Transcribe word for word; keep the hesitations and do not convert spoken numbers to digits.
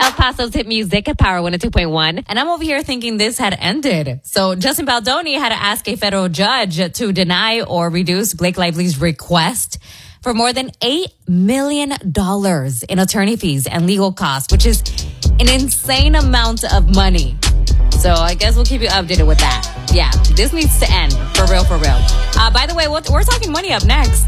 El Paso's hit music at Power one oh two point one. And I'm over here thinking this had ended. So Justin Baldoni had to ask a federal judge to deny or reduce Blake Lively's request for more than eight million dollars in attorney fees and legal costs, which is an insane amount of money. So I guess we'll keep you updated with that. Yeah, this needs to end. For real, for real. Uh, by the way, we're talking money up next.